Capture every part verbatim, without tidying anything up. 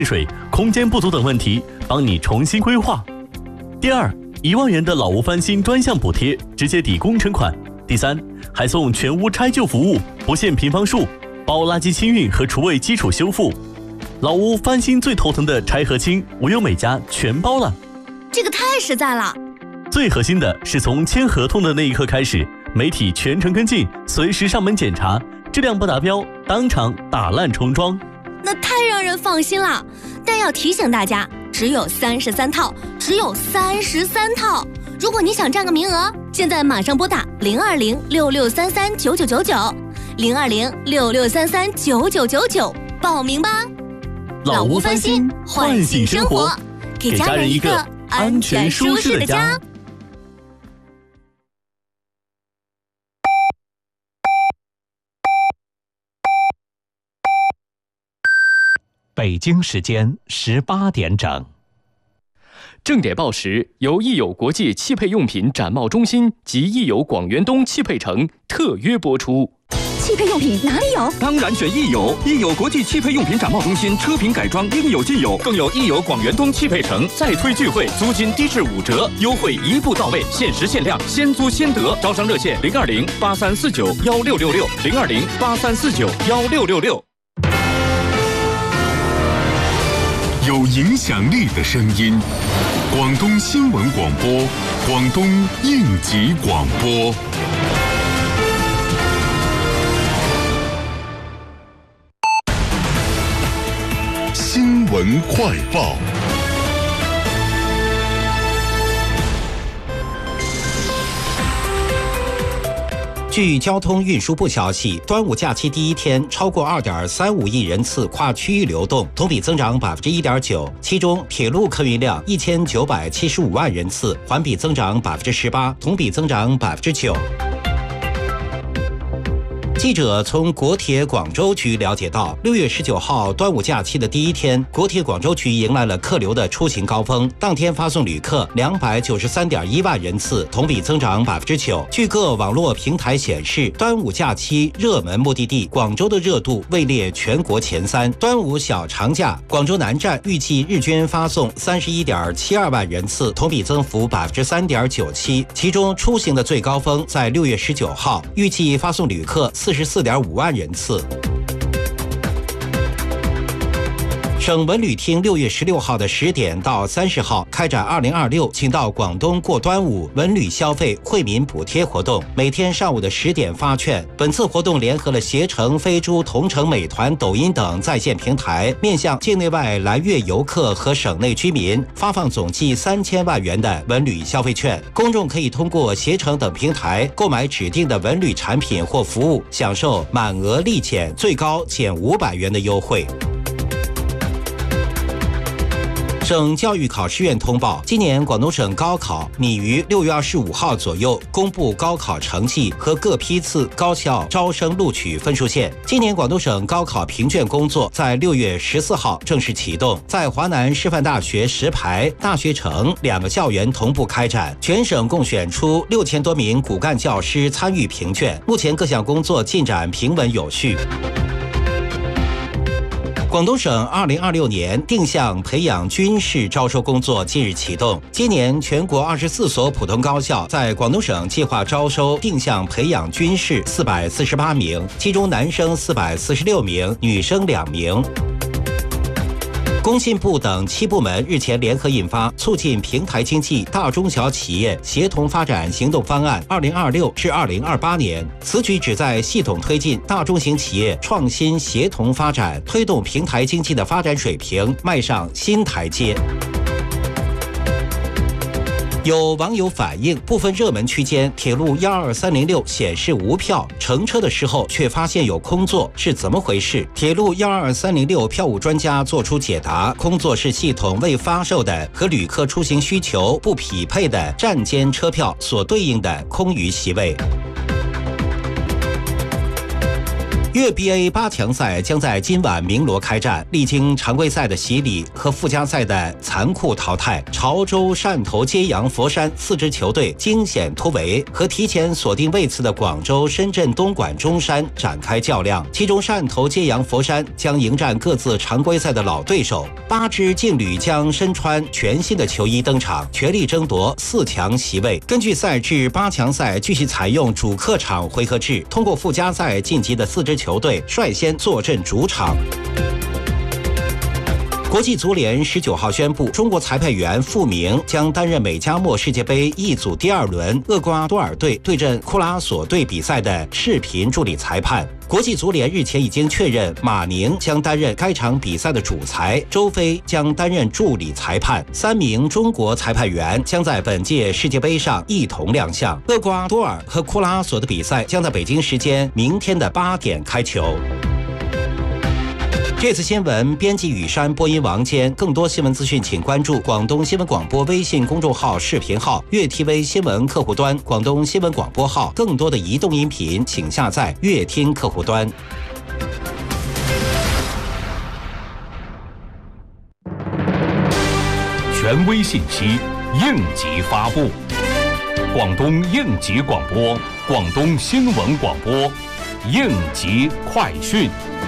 水、空间不足等问题，帮你重新规划。第二，一万元的老屋翻新专项补贴，直接抵工程款。第三，还送全屋拆旧服务，不限平方数，包垃圾清运和厨卫基础修复。老屋翻新最头疼的拆和清，唯有美家全包了。 这个太实在了。 最核心的是从签合同的那一刻开始，媒体全程跟进，随时上门检查，质量不达标当场打烂重装。 那太让人放心了。但要提醒大家，只有三十三套，只有三十三套。如果你想占个名额，现在马上拨打零二零六六三三九九九九，零二零六六三三九九九九报名吧。 老屋翻新，唤醒生活，给家人一个安全舒适的家。 北京时间十八点整。 正点报时由益友国际汽配用品展贸中心及益友广源东汽配城特约播出。 汽配用品哪里有？ 当然选益友，益友国际汽配用品展贸中心，车品改装应有尽有，更有益友广源东汽配城再推聚会，租金低至五折，优惠一步到位，限时限量，先租先得。招商热线零二零八三四九幺六六六零二零八三四九幺六六六。 有影响力的声音，广东新闻广播，广东应急广播。新闻快报。 据交通运输部消息，端午假期第一天，超过二点三五亿人次跨区域流动，同比增长百分之一点九。其中，铁路客运量一千九百七十五万人次，环比增长百分之十八，同比增长百分之九。记者从国铁广州局了解到，六月十九号端午假期的第一天，国铁广州局迎来了客流的出行高峰。当天发送旅客两百九十三点一万人次，同比增长百分之九。据各网络平台显示，端午假期热门目的地广州的热度位列全国前三。端午小长假，广州南站预计日均发送三十一点七二万人次，同比增幅百分之三点九七。其中出行的最高峰在六月十九号，预计发送旅客四十四点五万人次。省文旅厅六月十六号的十点到三十号开展二零二六请到广东过端午文旅消费惠民补贴活动，每天上午的十点发券。本次活动联合了携程、飞猪、同程、美团、抖音等在线平台，面向境内外来粤游客和省内居民发放总计三千万元的文旅消费券。公众可以通过携程等平台购买指定的文旅产品或服务，享受满额立减，最高减五百元的优惠。省教育考试院通报，今年广东省高考拟于六月二十五号左右公布高考成绩和各批次高校招生录取分数线。今年广东省高考评卷工作在六月十四号正式启动，在华南师范大学石牌、大学城两个校园同步开展，全省共选出六千多名骨干教师参与评卷。目前各项工作进展平稳有序。广东省二零二六年定向培养军事招收工作近日启动。今年全国二十四所普通高校在广东省计划招收定向培养军事四百四十八名，其中男生四百四十六名，女生两名。工信部等七部门日前联合印发《促进平台经济大中小企业协同发展行动方案（二零二六至二零二八年）》。此举旨在系统推进大中型企业创新协同发展，推动平台经济的发展水平迈上新台阶。有网友反映，部分热门区间铁路一二三零六显示无票，乘车的时候却发现有空座，是怎么回事？铁路一二三零六票务专家作出解答，空座是系统未发售的和旅客出行需求不匹配的站间车票所对应的空余席位。 粤 B A 八强赛将在今晚鸣锣开战，历经常规赛的洗礼和附加赛的残酷淘汰，潮州、汕头、揭阳、佛山四支球队惊险突围，和提前锁定位次的广州、深圳、东莞、中山展开较量。其中汕头、揭阳、佛山将迎战各自常规赛的老对手，八支劲旅将身穿全新的球衣登场，全力争夺四强席位。根据赛制，八强赛继续采用主客场回合制，通过附加赛晋级的四支球队率先坐镇主场。国际足联十九号宣布，中国裁判员傅明将担任美加墨世界杯 E 组第二轮厄瓜多尔队对阵库拉索队比赛的视频助理裁判。国际足联日前已经确认，马宁将担任该场比赛的主裁，周飞将担任助理裁判。三名中国裁判员将在本届世界杯上一同亮相。厄瓜多尔和库拉索的比赛将在北京时间明天的八点开球。这次新闻编辑雨山，播音王坚。更多新闻资讯，请关注广东新闻广播微信公众号、视频号、粤 T V 新闻客户端、广东新闻广播号。更多的移动音频，请下载粤听客户端。 权威信息，应急发布。广东应急广播，广东新闻广播，应急快讯。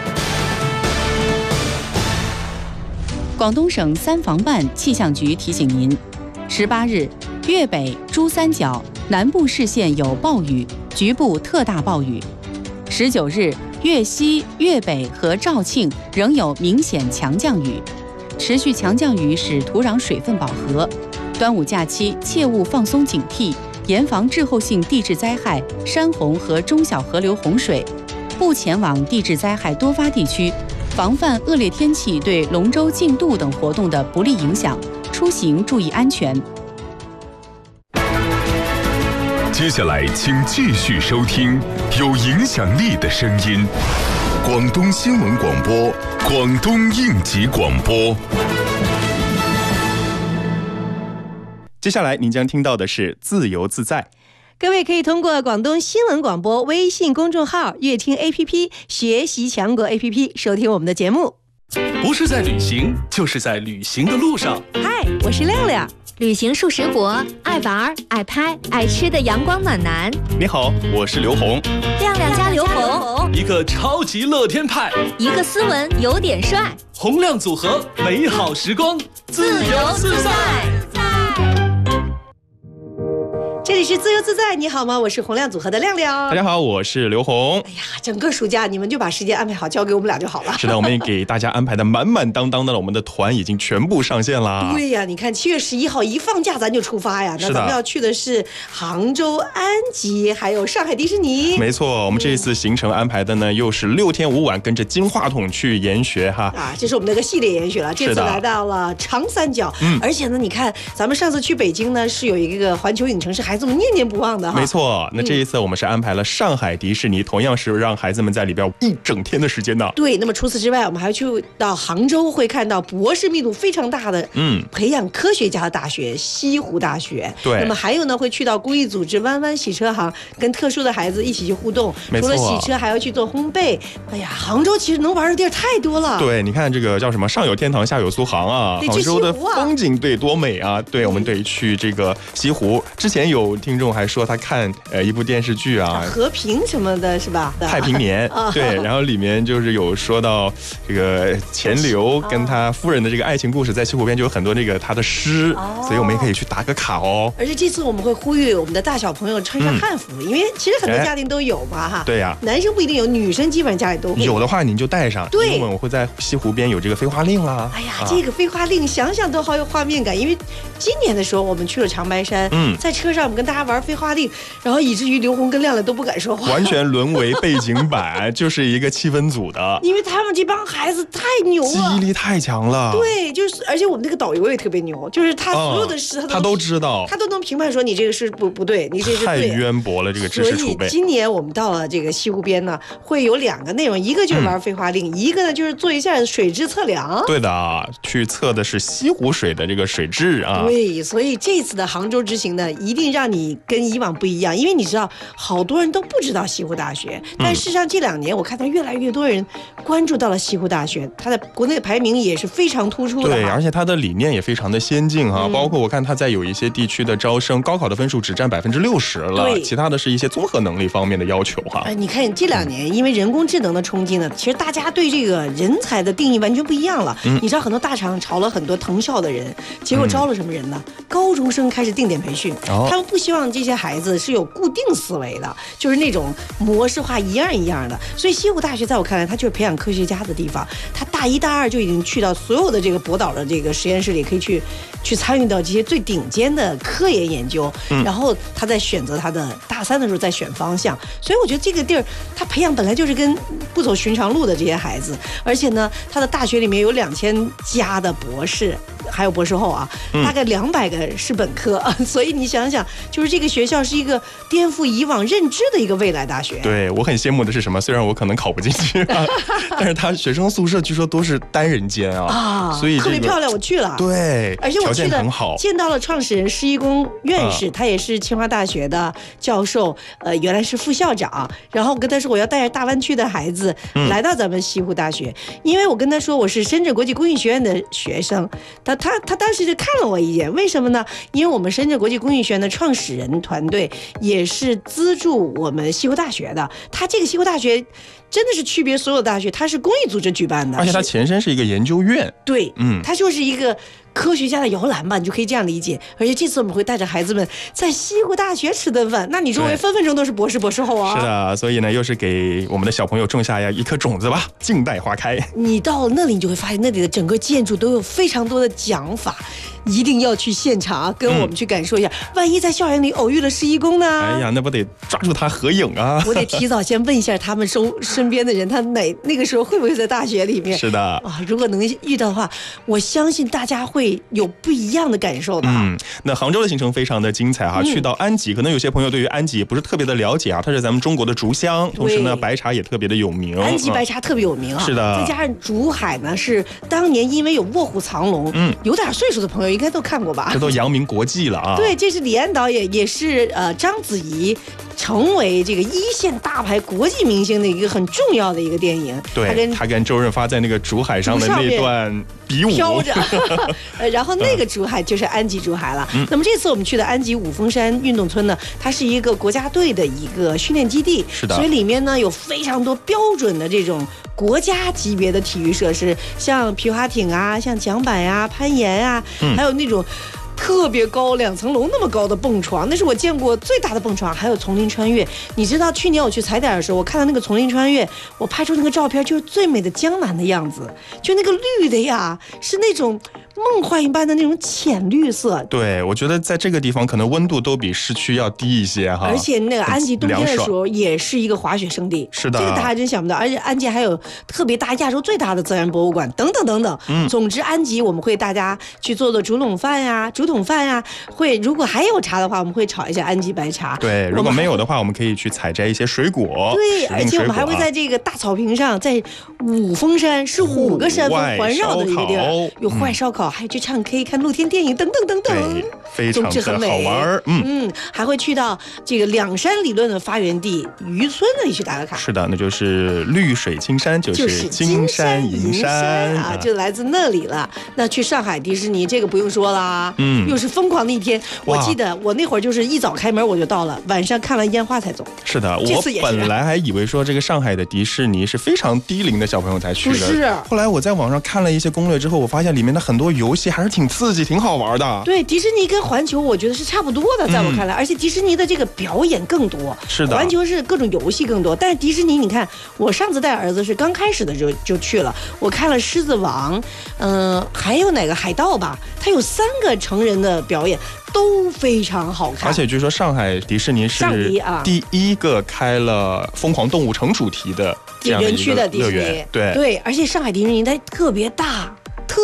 广东省三防办气象局提醒您：十八日，粤北、珠三角南部市县有暴雨，局部特大暴雨；十九日，粤西、粤北和肇庆仍有明显强降雨，持续强降雨使土壤水分饱和。端午假期切勿放松警惕，严防滞后性地质灾害、山洪和中小河流洪水，不前往地质灾害多发地区。防范恶劣天气对龙舟竞渡等活动的不利影响，出行注意安全。 接下来，请继续收听有影响力的声音——广东新闻广播、广东应急广播。 接下来您将听到的是自由自在。 各位可以通过广东新闻广播微信公众号、乐听 A P P、学习强国 A P P 收听我们的节目。 不是在旅行，就是在旅行的路上。 嗨，我是亮亮， 旅行数十国，爱玩、爱拍、爱吃的阳光暖男。 你好，我是刘红。 亮亮加刘红， 一个超级乐天派， 一个斯文有点帅， 洪亮组合，美好时光，自由自在。 这里是自由自在，你好吗？我是洪亮组合的亮亮。 大家好，我是刘红。 哎呀，整个暑假你们就把时间安排好，交给我们俩就好了。 是的，我们也给大家安排的满满当当的了，我们的团已经全部上线了。 对呀，你看七月十一号一放假咱就出发呀。那咱们要去的是杭州、安吉，还有上海迪士尼。 没错，我们这一次行程安排的呢，又是六天五晚，跟着金话筒去研学哈。 啊，这是我们那个系列研学了。这次来到了长三角，嗯，而且呢，你看咱们上次去北京呢，是有一个环球影城，是孩子们念念不忘的哈。 没错，那这一次我们是安排了上海迪士尼，嗯、同样是让孩子们在里边一整天的时间呢。 对，那么除此之外，我们还去到杭州，会看到博士密度非常大的，嗯，培养科学家的大学——西湖大学。 对， 那么还有呢，会去到公益组织弯弯洗车行，跟特殊的孩子一起去互动。除了洗车，还要去做烘焙。哎呀，杭州其实能玩的地儿太多了。 对，你看这个叫什么？上有天堂，下有苏杭啊。杭州的风景对多美啊！对，我们得去这个西湖。之前有听众还说他看呃一部电视剧啊， 和平什么的是吧？ 太平年。对，然后里面就是有说到这个钱镠跟他夫人的这个爱情故事，在西湖边就有很多这个他的诗，所以我们也可以去打个卡哦。 而且这次我们会呼吁我们的大小朋友穿上汉服，嗯、因为其实很多家庭都有嘛哈。 对呀， 男生不一定有，女生基本上家里都会有的话，您就带上。 对， 因为我们会在西湖边有这个飞花令啦。 哎呀，啊、这个飞花令想想都好有画面感，因为今年的时候我们去了长白山，嗯，在车上我们跟大家玩飞花令，然后以至于刘红跟亮亮都不敢说话， 完全沦为背景板，就是一个气氛组的。 因为他们这帮孩子太牛了， 记忆力太强了。 对，就是而且我们那个导游也特别牛，就是他所有的诗、 嗯、他都知道， 他都能评判说你这个是不不对，你这是对。 太渊博了这个知识储备。 所以今年我们到了这个西湖边呢，会有两个内容，一个就是玩飞花令，嗯、一个呢就是做一下水质测量。 对的啊，去测的是西湖水的这个水质啊。 对，所以这次的杭州之行呢，一定让你你跟以往不一样，因为你知道好多人都不知道西湖大学，但事实上这两年我看到越来越多人关注到了西湖大学，它的国内的排名也是非常突出的。 对，而且它的理念也非常的先进哈、嗯，包括我看它在有一些地区的招生，高考的分数只占百分之六十了，其他的是一些综合能力方面的要求哈。 哎，你看这两年因为人工智能的冲击呢，其实大家对这个人才的定义完全不一样了。嗯、你知道很多大厂炒了很多藤校的人，结果招了什么人呢？嗯、高中生开始定点培训、哦，他们不希望这些孩子是有固定思维的，就是那种模式化一样一样的。所以西湖大学在我看来，它就是培养科学家的地方。他大一大二就已经去到所有的这个博导的这个实验室里，可以去去参与到这些最顶尖的科研研究，嗯、然后他在选择他的大三的时候再选方向。所以我觉得这个地儿，他培养本来就是跟不走寻常路的这些孩子，而且呢，他的大学里面有两千家的博士。还有博士后啊，大概两百个是本科、嗯、所以你想想，就是这个学校是一个颠覆以往认知的一个未来大学。 对，我很羡慕的是什么？虽然我可能考不进去、啊，但是他学生宿舍据说都是单人间啊，啊所以、这个、 特别漂亮。我去了， 对， 而且我去了很好， 见到了创始人施一公院士、嗯，他也是清华大学的教授，呃，原来是副校长。然后我跟他说，我要带着大湾区的孩子来到咱们西湖大学，嗯、因为我跟他说我是深圳国际工艺学院的学生，他他他当时就看了我一眼，为什么呢？因为我们深圳国际工艺学院的创始人团队也是资助我们西湖大学的，他这个西湖大学真的是区别所有大学，它是公益组织举办的， 而且它前身是一个研究院。 对，嗯，它就是一个科学家的摇篮吧，你就可以这样理解。而且这次我们会带着孩子们在西湖大学吃顿饭，那你周围分分钟都是博士博士后啊。 是的，所以呢，又是给我们的小朋友种下呀一颗种子吧，静待花开。 你到那里，你就会发现那里的整个建筑都有非常多的讲法。一定要去现场跟我们去感受一下、嗯、万一在校园里偶遇了施一公呢？ 哎呀，那不得抓住他合影啊！ 我得提早先问一下他们周身边的人，他哪那个时候会不会在大学里面？ 是的啊，如果能遇到的话，我相信大家会有不一样的感受的。 嗯，那杭州的行程非常的精彩哈、嗯，去到安吉，可能有些朋友对于安吉也不是特别的了解啊，它是咱们中国的竹乡，同时呢白茶也特别的有名， 安吉白茶特别有名啊。 是的， 再加上竹海呢是当年因为有卧虎藏龙，嗯，有点岁数的朋友应该都看过吧？ 这都扬名国际了啊！ 对，这是李安导演，也是呃章子怡成为这个一线大牌国际明星的一个很重要的一个电影。 对，他跟他跟周润发在那个竹海上的那段比舞， 飘着，然后那个竹海就是安吉竹海了。嗯、那么这次我们去的安吉五峰山运动村呢，它是一个国家队的一个训练基地， 是的， 所以里面呢有非常多标准的这种国家级别的体育设施，像皮划艇啊，像桨板呀、啊、攀岩啊，嗯、还有那种。特别高，两层楼那么高的蹦床，那是我见过最大的蹦床。还有丛林穿越，你知道去年我去踩点的时候，我看到那个丛林穿越，我拍出那个照片就是最美的江南的样子，就那个绿的呀，是那种梦幻一般的那种浅绿色。 对，我觉得在这个地方可能温度都比市区要低一些哈。 而且那个安吉冬天的时候也是一个滑雪胜地， 是的， 这个大家真想不到。而且安吉还有特别大、亚洲最大的自然博物馆等等等等。嗯，总之安吉我们会大家去做做竹笼饭呀、竹筒饭呀，会如果还有茶的话，我们会炒一下安吉白茶。 对，如果没有的话，我们可以去采摘一些水果。 对，而且我们还会在这个大草坪上，在五峰山是五个山峰环绕的一个地儿，有户外烧烤，还有去唱 K、看露天电影等等等等， 非常的好玩。 嗯嗯，还会去到这个两山理论的发源地渔村那里去打个卡。 是的，那就是绿水青山，就是金山银山啊，就来自那里了。那去上海迪士尼这个不用说啦，嗯，又是疯狂的一天。我记得我那会儿就是一早开门我就到了，晚上看完烟花才走。 是的，我本来还以为说这个上海的迪士尼是非常低龄的小朋友才去的， 不是。 后来我在网上看了一些攻略之后，我发现里面的很多游戏还是挺刺激、挺好玩的。 对，迪士尼跟环球我觉得是差不多的，在我看来，嗯、而且迪士尼的这个表演更多。 是的， 环球是各种游戏更多，但是迪士尼，你看我上次带儿子是刚开始的就就去了，我看了《狮子王》，嗯、呃，还有哪个海盗吧，它有三个成人的表演。都非常好看， 而且据说上海迪士尼是第一个开了疯狂动物城主题的这样的一个乐园，对对，而且上海迪士尼它特别大。特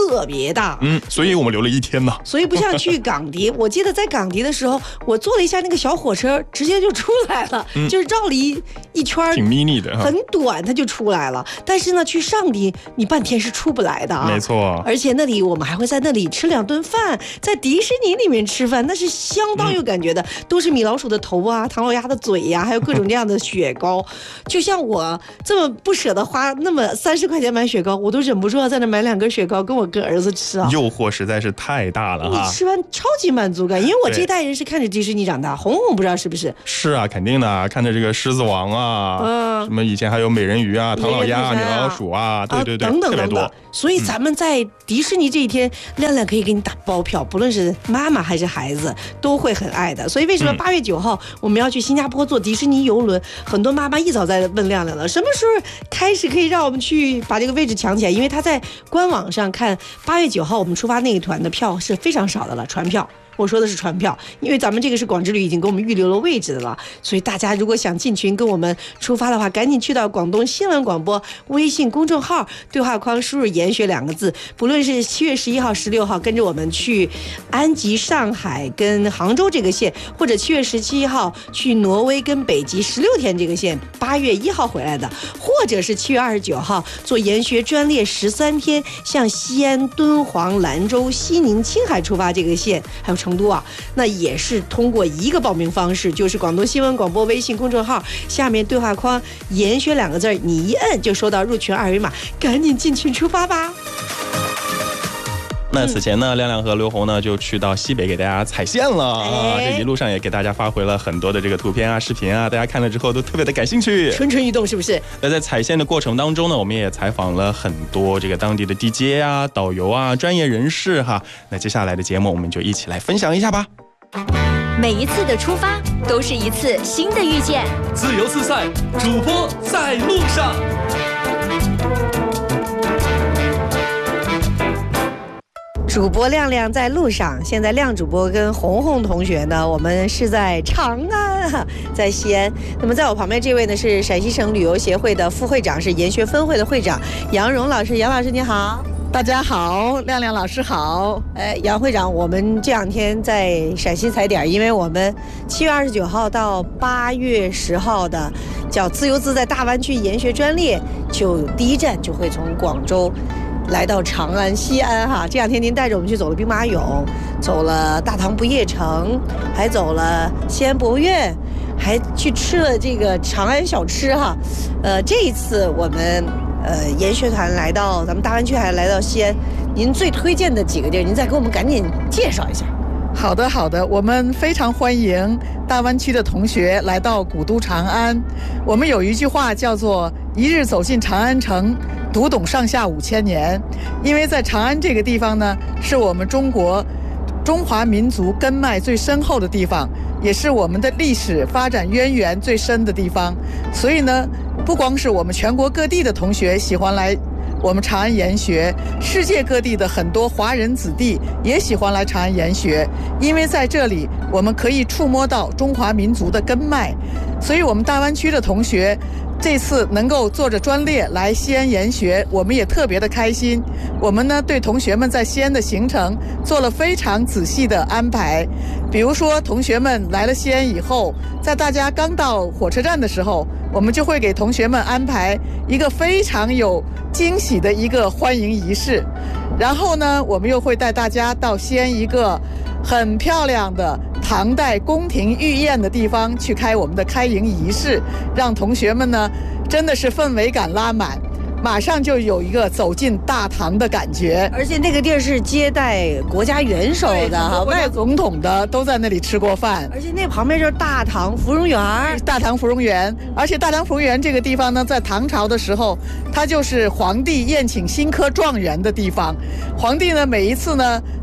特别大。 嗯，所以我们留了一天呢。 所以不像去港迪，我记得在港迪的时候，我坐了一下那个小火车，直接就出来了，嗯、就是绕了一一圈， 挺 mini 的， 很短，它就出来了。但是呢，去上迪你半天是出不来的啊。 没错。 而且那里我们还会在那里吃两顿饭，在迪士尼里面吃饭，那是相当有感觉的，嗯、都是米老鼠的头啊，唐老鸭的嘴呀、啊，还有各种各样的雪糕。就像我这么不舍得花那么三十块钱买雪糕，我都忍不住要在那买两根雪糕跟我跟儿子吃啊。 诱惑实在是太大了哈！ 你吃完超级满足感，因为我这一代人是看着迪士尼长大，红红不知道是不是？ 是啊，肯定的，看着这个狮子王啊，嗯，什么以前还有美人鱼啊、唐老鸭啊、米老鼠啊，对对对， 等等等等。 所以咱们在迪士尼这一天，亮亮可以给你打包票，不论是妈妈还是孩子都会很爱的。所以为什么八月九号我们要去新加坡坐迪士尼游轮？很多妈妈一早在问亮亮了，什么时候开始可以让我们去把这个位置抢起来？因为他在官网上看八月九号我们出发那一团的票是非常少的了，船票。我说的是船票，因为咱们这个是广之旅已经给我们预留了位置的了，所以大家如果想进群跟我们出发的话，赶紧去到广东新闻广播微信公众号对话框输入研学两个字，不论是七月十一号十六号跟着我们去安吉、上海跟杭州这个线，或者七月十七号去挪威跟北极十六天这个线，八月一号回来的，或者是七月二十九号做研学专列十三天向西安、敦煌、兰州、西宁、青海出发这个线，还有成都啊，那也是通过一个报名方式，就是广东新闻广播微信公众号下面对话框研学两个字，你一摁就收到入群二维码，赶紧进群出发吧。 那此前呢，亮亮和刘红呢就去到西北给大家踩线了啊！这一路上也给大家发回了很多的这个图片啊、视频啊，大家看了之后都特别的感兴趣， 蠢蠢欲动，是不是？ 那在踩线的过程当中呢，我们也采访了很多这个当地的 D J 啊、导游啊、专业人士哈。那接下来的节目，我们就一起来分享一下吧。 每一次的出发都是一次新的遇见， 自由自在，主播在路上。 主播亮亮在路上，现在亮主播跟红红同学呢，我们是在长安，在西安。那么在我旁边这位呢是陕西省旅游协会的副会长，是研学分会的会长杨蓉老师。杨老师你好。 大家好，亮亮老师好。 哎，杨会长，我们这两天在陕西踩点，因为我们七月二十九号到八月十号的叫自由自在大湾区研学专列，就第一站就会从广州来到长安、西安哈。这两天您带着我们去走了兵马俑，走了大唐不夜城，还走了西安博物院，还去吃了这个长安小吃哈。呃，这一次我们呃研学团来到咱们大湾区，还来到西安，您最推荐的几个地儿，您再给我们赶紧介绍一下。 好的好的，我们非常欢迎大湾区的同学来到古都长安。我们有一句话叫做一日走进长安城，读懂上下五千年。因为在长安这个地方呢，是我们中国中华民族根脉最深厚的地方，也是我们的历史发展渊源最深的地方。所以呢，不光是我们全国各地的同学喜欢来我们长安研学，世界各地的很多华人子弟也喜欢来长安研学，因为在这里我们可以触摸到中华民族的根脉。所以我们大湾区的同学这次能够坐着专列来西安研学，我们也特别的开心。我们呢对同学们在西安的行程做了非常仔细的安排。比如说同学们来了西安以后，在大家刚到火车站的时候，我们就会给同学们安排一个非常有惊喜的一个欢迎仪式。然后呢，我们又会带大家到西安一个很漂亮的唐代宫廷御宴的地方去开我们的开营仪式，让同学们呢真的是氛围感拉满，马上就有一个走进大唐的感觉。 而且那个地儿是接待国家元首的哈， 外总统的都在那里吃过饭。 而且那旁边就是大唐芙蓉园， 大唐芙蓉园。而且大唐芙蓉园这个地方呢，在唐朝的时候，它就是皇帝宴请新科状元的地方。皇帝呢，每一次呢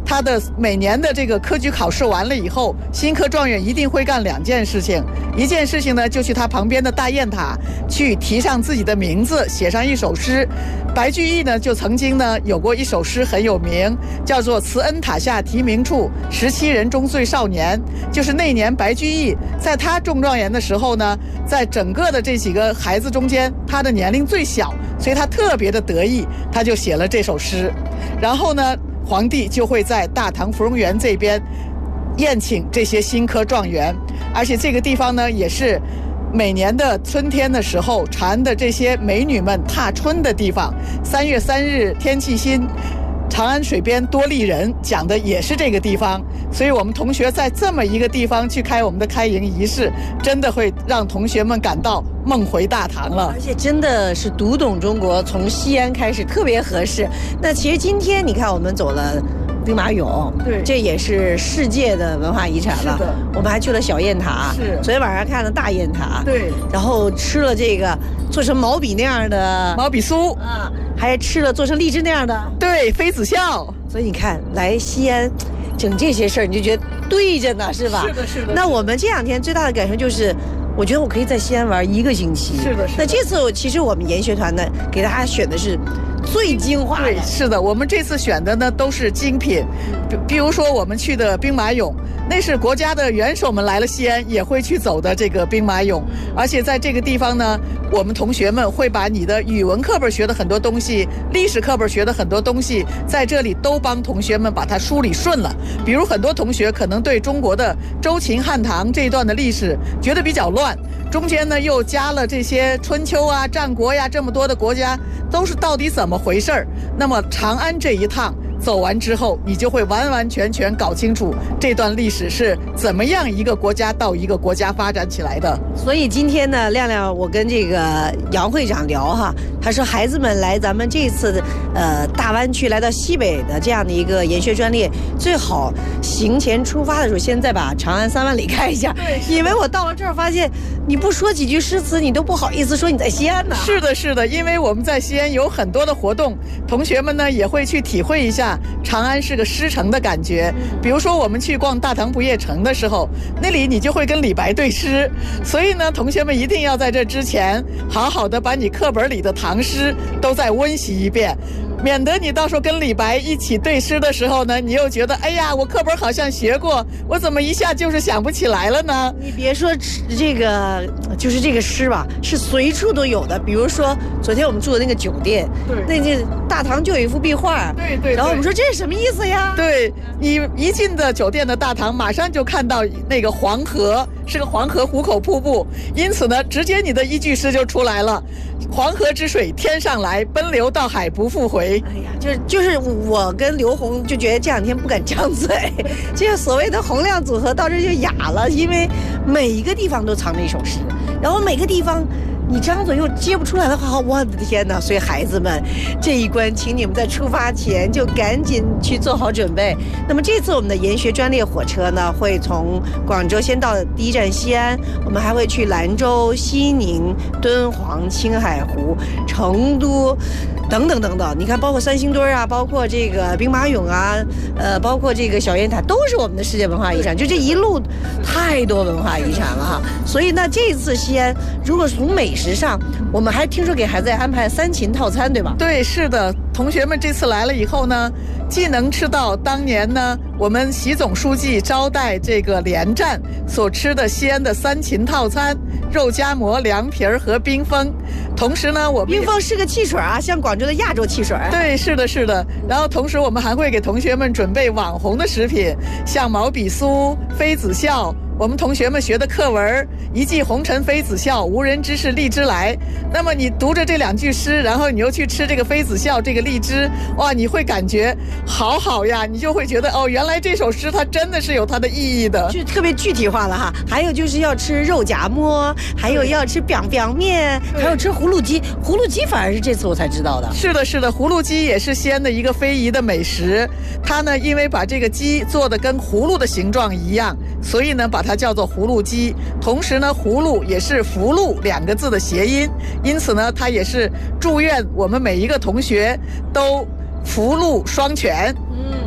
他的每年的这个科举考试完了以后，新科状元一定会干两件事情。一件事情呢，就去他旁边的大雁塔去题上自己的名字，写上一首诗。白居易呢，就曾经呢有过一首诗很有名，叫做《慈恩塔下题名处，十七人中最少年》。就是那年白居易在他中状元的时候呢，在整个的这几个孩子中间，他的年龄最小，所以他特别的得意，他就写了这首诗。然后呢，皇帝就会在大唐芙蓉园这边宴请这些新科状元，而且这个地方呢，也是每年的春天的时候，长安的这些美女们踏春的地方。三月三日天气新，长安水边多丽人，讲的也是这个地方。所以我们同学在这么一个地方去开我们的开营仪式，真的会让同学们感到梦回大唐了。 而且真的是读懂中国，从西安开始特别合适。那其实今天你看我们走了兵马俑，对，这也是世界的文化遗产了。是的，我们还去了小雁塔，是，昨天晚上看了大雁塔，对，然后吃了这个做成毛笔那样的毛笔酥啊，还吃了做成荔枝那样的， 对，妃子笑。 所以你看来西安整这些事儿，你就觉得对着呢，是吧？ 是的，是的。 那我们这两天最大的感受就是，我觉得我可以在西安玩一个星期。 是的，是的。 那这次其实我们研学团呢，给大家选的是最精华的。 对，是的，我们这次选的呢都是精品，比比如说我们去的兵马俑，那是国家的元首们来了西安也会去走的这个兵马俑，而且在这个地方呢，我们同学们会把你的语文课本学的很多东西，历史课本学的很多东西，在这里都帮同学们把它梳理顺了。比如很多同学可能对中国的周秦汉唐这一段的历史觉得比较乱，中间呢又加了这些春秋啊、战国呀，这么多的国家都是到底怎么回事儿。那么长安这一趟走完之后，你就会完完全全搞清楚这段历史是怎么样一个国家到一个国家发展起来的。 所以今天呢，亮亮我跟这个杨会长聊哈，他说孩子们来咱们这次呃大湾区来到西北的这样的一个研学专列，最好行前出发的时候先再把长安三万里看一下，因为我到了这儿发现你不说几句诗词，你都不好意思说你在西安呢。 是的，是的，因为我们在西安有很多的活动，同学们呢也会去体会一下长安是个诗城的感觉。比如说我们去逛大唐不夜城的时候，那里你就会跟李白对诗，所以呢同学们一定要在这之前好好的把你课本里的唐诗都再温习一遍，免得你到时候跟李白一起对诗的时候呢，你又觉得哎呀，我课本好像学过，我怎么一下就是想不起来了呢？ 你别说这个，就是这个诗吧，是随处都有的。比如说昨天我们住的那个酒店，对，那这大唐就有一幅壁画， 对 对, 对。 然后我们说这是什么意思呀？ 对，你一进的酒店的大堂，马上就看到那个黄河，是个黄河壶口瀑布，因此呢，直接你的一句诗就出来了。黄河之水天上来，奔流到海不复回。 哎呀，就是就是我跟刘红就觉得这两天不敢张嘴，这个所谓的洪亮组合到这就哑了，因为每一个地方都藏着一首诗，然后每个地方你张嘴又接不出来的话，我的天哪！所以孩子们这一关，请你们在出发前就赶紧去做好准备。那么这次我们的研学专列火车呢，会从广州先到第一站西安，我们还会去兰州、西宁、敦煌、青海湖、成都等等等等。你看，包括三星堆啊，包括这个兵马俑啊，呃，包括这个小雁塔，都是我们的世界文化遗产。就这一路太多文化遗产了哈。所以呢，这次西安如果从美食上，我们还听说给孩子安排三秦套餐，对吧？ 对，是的，同学们这次来了以后呢，既能吃到当年呢我们习总书记招待这个连战所吃的西安的三秦套餐，肉夹馍、凉皮儿和冰峰。同时呢，我们冰峰是个汽水啊，像广州的亚洲汽水。 对，是的，是的。然后同时我们还会给同学们准备网红的食品，像毛笔酥、妃子笑。我们同学们学的课文一骑红尘妃子笑，无人知是荔枝来。那么你读着这两句诗，然后你又去吃这个妃子笑，这个荔枝，哇，你会感觉好好呀，你就会觉得哦，原来这首诗它真的是有它的意义的， 就特别具体化了哈。还有就是要吃肉夹馍，还有要吃 biang biang 面，还有吃葫芦鸡。葫芦鸡反而是这次我才知道的。 是的，是的，葫芦鸡也是西安的一个非遗的美食。它呢，因为把这个鸡做的跟葫芦的形状一样，所以呢把它叫做葫芦鸡。同时呢，葫芦也是福禄两个字的谐音，因此呢，它也是祝愿我们每一个同学都福禄双全。 嗯，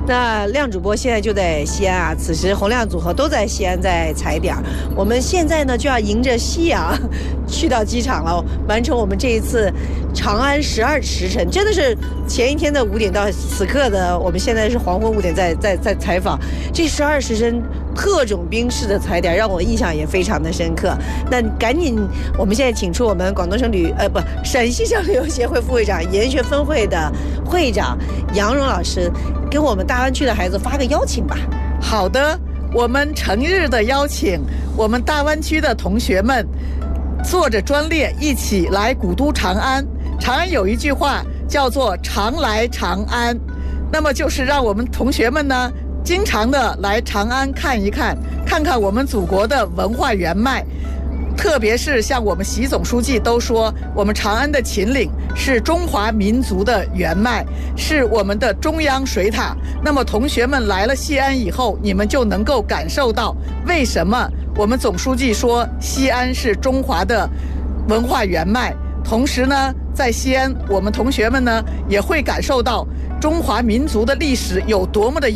那亮主播现在就在西安啊，此时洪亮组合都在西安在踩点。我们现在呢就要迎着夕阳去到机场了，完成我们这一次长安十二时辰。真的是前一天的五点到此刻的，我们现在是黄昏五点在在在采访这十二时辰特种兵式的踩点，让我印象也非常的深刻。那赶紧，我们现在请出我们广东省旅呃不陕西省旅游协会副会长、研学分会的会长杨荣老师，跟我们大湾区的孩子发个邀请吧。 好的，我们诚挚的邀请我们大湾区的同学们坐着专列一起来古都长安。长安有一句话叫做常来长安，那么就是让我们同学们呢经常的来长安看一看，看看我们祖国的文化原脉。特别是像我们习总书记都说，我们长安的秦岭是中华民族的原脉，是我们的中央水塔。那么同学们来了西安以后，你们就能够感受到为什么我们总书记说西安是中华的文化原脉。同时呢，在西安我们同学们呢也会感受到中华民族的历史有多么的